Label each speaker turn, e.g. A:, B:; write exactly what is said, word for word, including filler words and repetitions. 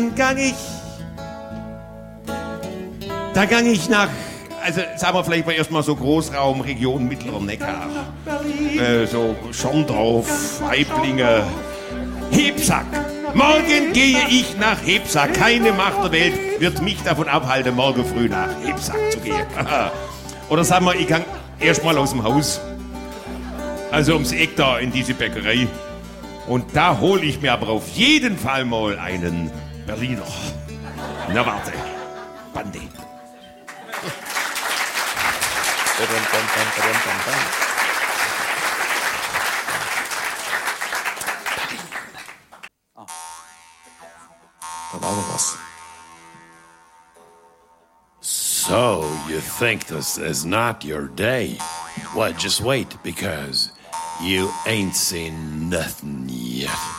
A: gang ich, da gang ich nach, also sagen wir vielleicht mal erstmal so Großraum, Region Mittlerer Neckar, äh, so Schondorf, Aiblinge, Hebsack. Morgen gehe ich nach Hebsack. Keine Macht der Welt wird mich davon abhalten, morgen früh nach Hebsack zu gehen. Oder sagen wir, ich gang erstmal aus dem Haus, also ums Eck da in diese Bäckerei. Und da hole ich mir aber auf jeden Fall mal einen Berliner. Na warte, Bande.
B: Da war noch was.
C: So, you think this is not your day? Well, just wait, because you ain't seen nothing yet.